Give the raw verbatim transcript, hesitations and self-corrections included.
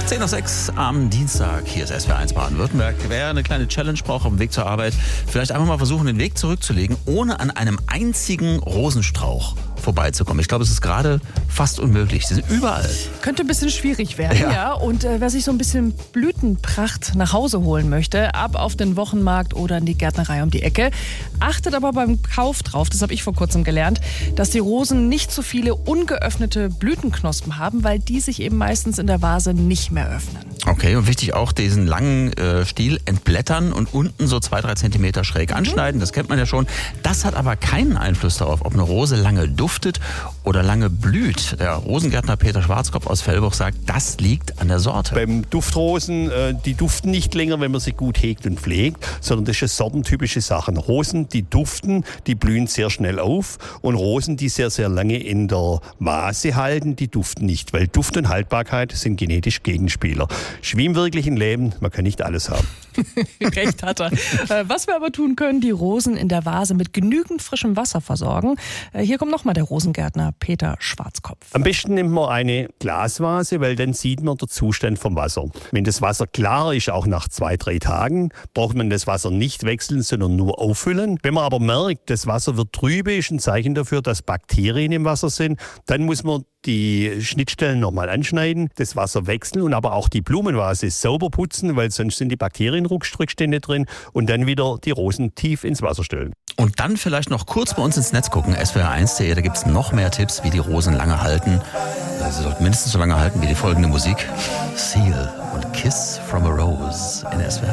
zehn nach sechs am Dienstag. Hier ist S W R eins Baden-Württemberg. Wer eine kleine Challenge braucht auf dem Weg zur Arbeit, vielleicht einfach mal versuchen, den Weg zurückzulegen, ohne an einem einzigen Rosenstrauch vorbeizukommen. Ich glaube, es ist gerade fast unmöglich. Sie sind überall. Könnte ein bisschen schwierig werden, ja. Ja. Und äh, wer sich so ein bisschen Blütenpracht nach Hause holen möchte, ab auf den Wochenmarkt oder in die Gärtnerei um die Ecke, achtet aber beim Kauf drauf, das habe ich vor kurzem gelernt, dass die Rosen nicht so viele ungeöffnete Blütenknospen haben, weil die sich eben meistens in der Vase nicht mehr öffnen. Okay, und wichtig auch, diesen langen äh, Stiel entblättern und unten so zwei, drei Zentimeter schräg anschneiden. Das kennt man ja schon. Das hat aber keinen Einfluss darauf, ob eine Rose lange duftet oder lange blüht. Der Rosengärtner Peter Schwarzkopf aus Velbruch sagt, das liegt an der Sorte. Beim Duftrosen, äh, die duften nicht länger, wenn man sie gut hegt und pflegt, sondern das ist eine sortentypische Sache. Rosen, die duften, die blühen sehr schnell auf, und Rosen, die sehr, sehr lange in der Vase halten, die duften nicht, weil Duft und Haltbarkeit sind genetisch Gegenspieler. Wie im wirklichen Leben, man kann nicht alles haben. Recht hat er. Äh, Was wir aber tun können, die Rosen in der Vase mit genügend frischem Wasser versorgen. Äh, Hier kommt nochmal der Rosengärtner Peter Schwarzkopf. Am besten nimmt man eine Glasvase, weil dann sieht man den Zustand vom Wasser. Wenn das Wasser klar ist, auch nach zwei, drei Tagen, braucht man das Wasser nicht wechseln, sondern nur auffüllen. Wenn man aber merkt, das Wasser wird trübe, ist ein Zeichen dafür, dass Bakterien im Wasser sind, dann muss man die Schnittstellen nochmal anschneiden, das Wasser wechseln und aber auch die Blumenvase sauber putzen, weil sonst sind die Bakterienrückstände drin, und dann wieder die Rosen tief ins Wasser stellen. Und dann vielleicht noch kurz bei uns ins Netz gucken, S W R eins punkt de, da gibt es noch mehr Tipps, wie die Rosen lange halten. Sie sollten mindestens so lange halten wie die folgende Musik. Seal und Kiss from a Rose in S W R.